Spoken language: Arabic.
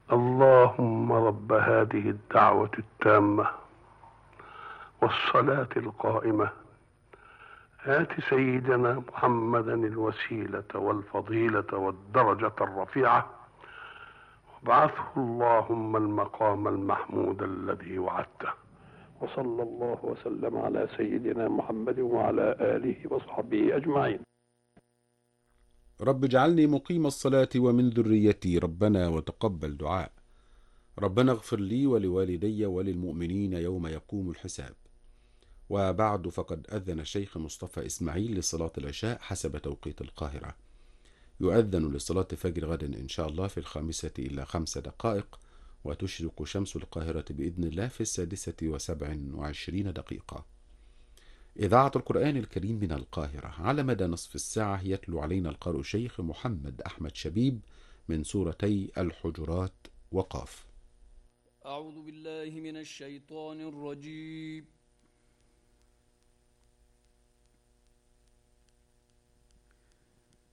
اللهم رب هذه الدعوة التامة والصلاة القائمة، آت سيدنا محمدا الوسيلة والفضيلة والدرجة الرفيعة، وابعثه اللهم المقام المحمود الذي وعدته. وصلى الله وسلم على سيدنا محمد وعلى آله وصحبه أجمعين. رب اجعلني مقيم الصلاة ومن ذريتي، ربنا وتقبل دعاء. ربنا اغفر لي ولوالدي وللمؤمنين يوم يقوم الحساب. وبعد، فقد أذن الشيخ مصطفى إسماعيل لصلاة العشاء حسب توقيت القاهرة. يؤذن لصلاة فجر غد إن شاء الله في 5:05، وتشرق شمس القاهرة بإذن الله في 6:27. إذاعة القرآن الكريم من القاهرة، على مدى نصف الساعة يتلو علينا القارئ الشيخ محمد أحمد شبيب من سورتي الحجرات وقاف. أعوذ بالله من الشيطان الرجيم.